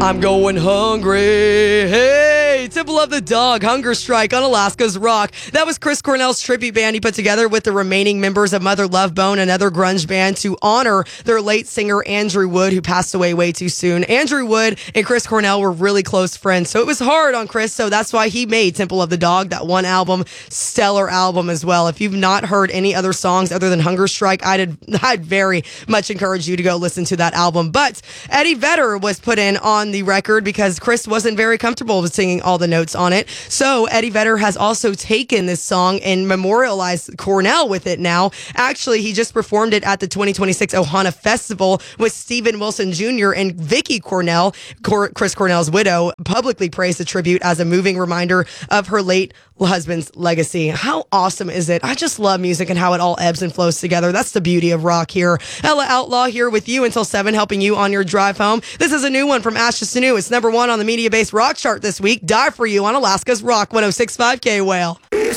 I'm going hungry. Hey, Temple of the Dog, Hunger Strike on Alaska's Rock. That was Chris Cornell's tribute band he put together with the remaining members of Mother Love Bone, another grunge band, to honor their late singer Andrew Wood, who passed away way too soon. Andrew Wood and Chris Cornell were really close friends, so it was hard on Chris, so that's why he made Temple of the Dog, that one album, stellar album as well. If you've not heard any other songs other than Hunger Strike, I'd very much encourage you to go listen to that album. But Eddie Vedder was put in on the record because Chris wasn't very comfortable with singing all the notes on it. So Eddie Vedder has also taken this song and memorialized Cornell with it now. Actually, he just performed it at the 2026 Ohana Festival with Steven Wilson Jr. and Vicky Cornell, Chris Cornell's widow, publicly praised the tribute as a moving reminder of her late husband's legacy. How awesome is it? I just love music and how it all ebbs and flows together. That's the beauty of rock here. Ella Outlaw here with you until 7, helping you on your drive home. This is a new one from Ashes to New. It's number 1 on the media-based rock chart this week. Die For You on Alaska's Rock 106.5 K-Whale.